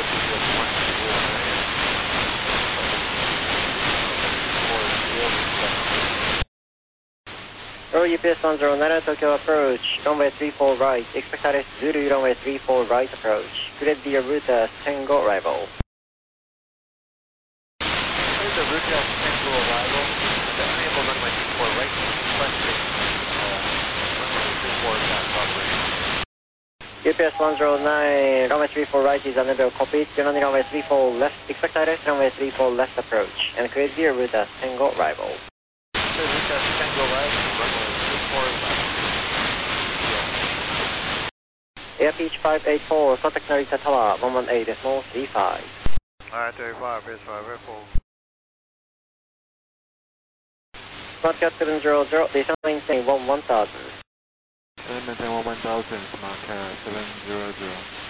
Roll UPS 109 Tokyo approach, runway 34 right, expect RS Zulu runway 34 right approach, clear the route as Tango arrival. Clear the route as Tango arrival, enable runway 34 right, requesting runway 34 left operation. UPS 109, runway 34 right is unable copied, Germany runway 34 left, expect RS runway 34 left approach, and clear the route as Tango arrival. Clear route as Tango right, runway 34 left. Air Beach 584, contact Narita Tower, 118.35. Alright, 35, base 584. Smart Cat 700, descend maintain 1000. Maintain 1000, Smart Cat 700.